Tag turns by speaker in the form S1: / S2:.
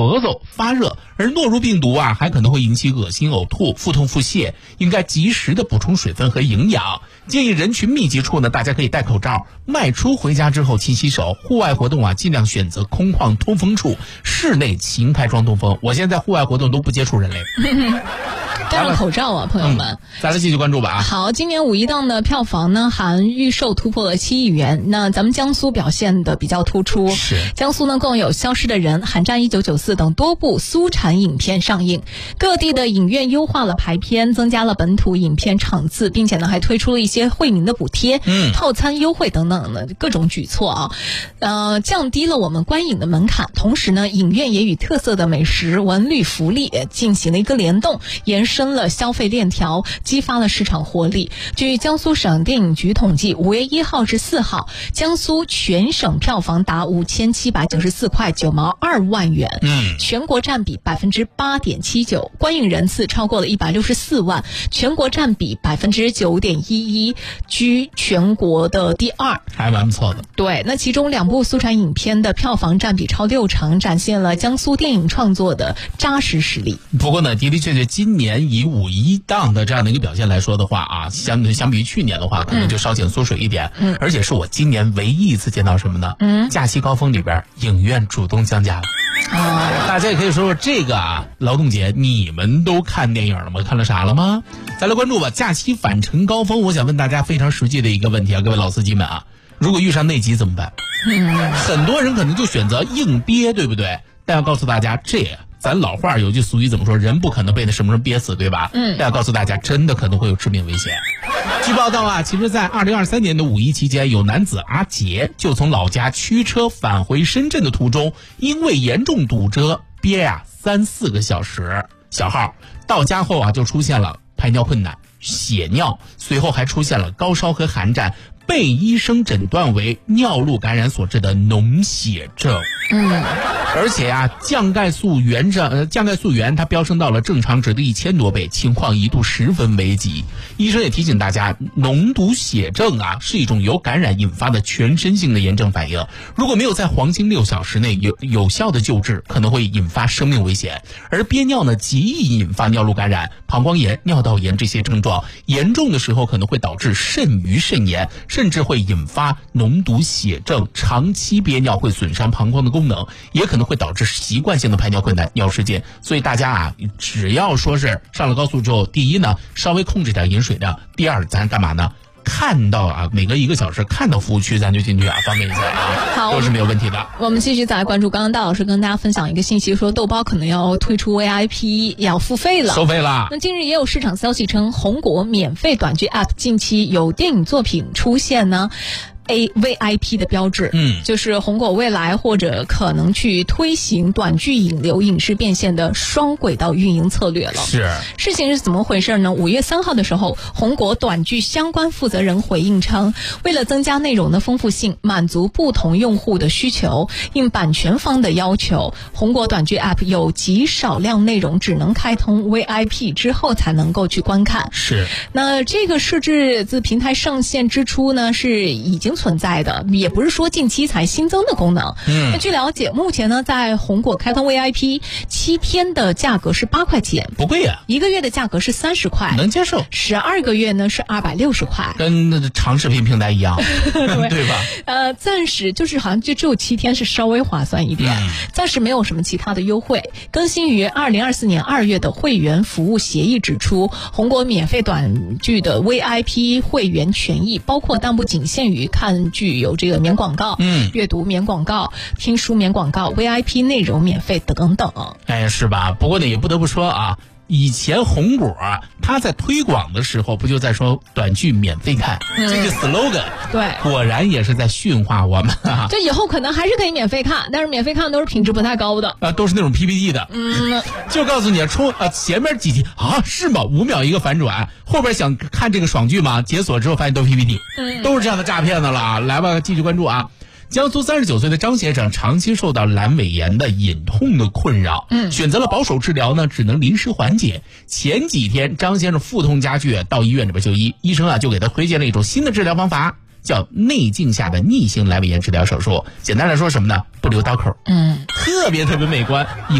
S1: 咳嗽、发热，而诺如病毒啊还可能会引起恶心、呕吐、腹痛、腹泻，应该及时的补充水分和营养。建议人群密集处呢，大家可以戴口罩，迈出回家之后勤洗手，户外活动啊尽量选择空旷通风处，室内勤开装通风。我现在户外活动都不接触人类。
S2: 戴上口罩啊，朋友们。
S1: 咱来继续关注吧啊。
S2: 好，今年五一档的票房呢，含预售突破了7亿元。那咱们江苏表现的比较突出。
S1: 是。
S2: 江苏呢，共有《消失的人》《寒战1994》等多部苏产影片上映。各地的影院优化了排片，增加了本土影片场次，并且呢，还推出了一些惠民的补贴、套餐优惠等等的各种举措啊。降低了我们观影的门槛。同时呢，影院也与特色的美食、文旅福利进行了一个联动，延伸了消费链条，激发了市场活力。据江苏省电影局统计，5月1号至4号，江苏全省票房达5794块9毛2万元，全国占比8.79%，观影人次超过了164万，全国占比9.11%，居全国的第2，
S1: 还蛮不错的。
S2: 对，那其中2部苏产影片的票房占比超60%，展现了江苏电影创作的扎实实力。
S1: 不过呢，的确今年以五一档的这样的一个表现来说的话啊，相比于去年的话，可能就稍显缩水一点。而且是我今年唯一一次见到什么呢？假期高峰里边，影院主动降价了。大家也可以说说这个啊，劳动节你们都看电影了吗？看了啥了吗？再来关注吧。假期返程高峰，我想问大家非常实际的一个问题啊，各位老司机们啊，如果遇上内急怎么办？很多人可能就选择硬憋，对不对？但要告诉大家，咱老话有句俗语怎么说？人不可能被那什么憋死，对吧？但要告诉大家，真的可能会有致命危险。据报道啊，其实在2023年的五一期间，有男子阿杰就从老家驱车返回深圳的途中，因为严重堵车憋3-4个小时。小号到家后啊，就出现了排尿困难、血尿，随后还出现了高烧和寒战，被医生诊断为尿路感染所致的脓血症。而且啊，降钙素原它飙升到了正常值的1000多倍，情况一度十分危急。医生也提醒大家，脓毒血症啊是一种由感染引发的全身性的炎症反应，如果没有在黄金6小时内有效的救治，可能会引发生命危险。而憋尿呢，极易引发尿路感染、膀胱炎、尿道炎这些症状，严重的时候可能会导致肾盂肾炎，甚至会引发脓毒血症。长期憋尿会损伤膀胱的功能，也可能会导致习惯性的排尿困难、尿失禁。所以大家啊，只要说是上了高速之后，第一呢，稍微控制点饮水量；第二，咱干嘛呢？看到啊，每隔1个小时看到服务区，咱就进去啊，方便一下啊，都是没有问题的。
S2: 我们继续再来关注，刚刚大老师跟大家分享一个信息，说豆包可能要推出 VIP， 要付费了，
S1: 收费了。
S2: 那近日也有市场消息称，红果免费短剧 App 近期有电影作品出现呢。VIP 的标志，就是红果未来或者可能去推行短剧引流、影视变现的双轨道运营策略了。事情是怎么回事呢？5月3号的时候，红果短剧相关负责人回应称，为了增加内容的丰富性，满足不同用户的需求，应版权方的要求，红果短剧 App 有极少量内容只能开通 VIP 之后才能够去观看。那这个设置自平台上线之初呢，是已经存在的，也不是说近期才新增的功能。那据了解，目前呢，在红果开通 VIP 7天的价格是8块钱，
S1: 不贵呀
S2: ；1个月的价格是30块，
S1: 能接受
S2: ；12个月呢是260块，
S1: 跟那长视频平台一样，对吧？
S2: 暂时就是好像就只有7天是稍微划算一点，暂时没有什么其他的优惠。更新于2024年2月的会员服务协议指出，红果免费短剧的 VIP 会员权益包括但不仅限于看剧有这个免广告，阅读免广告，听书免广告， VIP 内容免费等等。
S1: 是吧？不过呢，也不得不说啊，以前红果他在推广的时候不就在说短剧免费看，这个 slogan
S2: 对，
S1: 果然也是在驯化我们啊。
S2: 这以后可能还是可以免费看，但是免费看都是品质不太高的
S1: 都是那种 PPT 的，就告诉你前面几集是吗？5秒一个反转，后边想看这个爽剧吗？解锁之后发现都 PPT，都是这样的诈骗的了。来吧，继续关注啊。江苏39岁的张先生长期受到阑尾炎的隐痛的困扰，选择了保守治疗呢，只能临时缓解。前几天张先生腹痛加剧，到医院里边就医，医生就给他推荐了一种新的治疗方法，叫内镜下的逆行阑尾炎治疗手术。简单来说什么呢？不留刀口，特别美观。